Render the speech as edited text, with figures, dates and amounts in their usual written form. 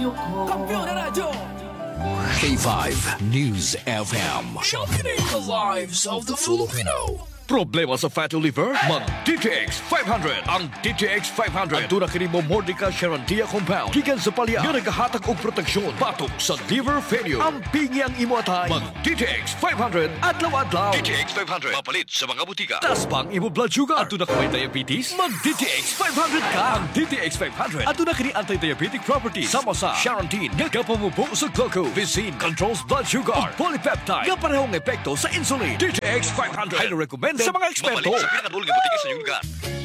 radyo ko. Kampiyon na radyo! K5 News FM. Championing the lives of the Filipino. Problema sa fatty liver? Mag-DTX 500. Ang DTX 500 ang tunakini mo Mordica Sharantia compound. Gikan sa palya nga nagahatag og proteksyon batok sa liver failure. Ang pingi ang imo atay. Mag-DTX 500 adlaw-adlaw. DTX 500 mapalit sa mga butika. Tas pang imo blood sugar. Adto na ka may diabetes? Mag-DTX 500 ka. Ang DTX 500 adto na kini anti-diabetic properties sama sa Charantine nga kapamubo sa glucose. Visin controls blood sugar. Polypeptide nga parehong epekto sa insulin. DTX 500 highly recommended sa mga eksperto. Mapalit sa pinakadulong butika sa iyong lugar.